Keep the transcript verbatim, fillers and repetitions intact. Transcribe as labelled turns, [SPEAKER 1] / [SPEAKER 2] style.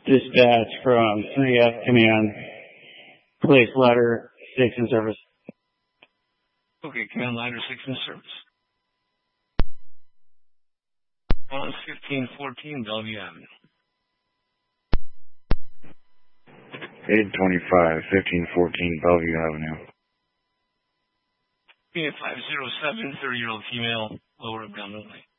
[SPEAKER 1] Dispatch from three F Command. Place ladder six in service.
[SPEAKER 2] Okay, Command ladder six in service. On fifteen fourteen Bellevue Avenue.
[SPEAKER 3] eight twenty-five, fifteen fourteen Bellevue Avenue.
[SPEAKER 2] five zero seven, thirty-year-old female, lower abdominal length.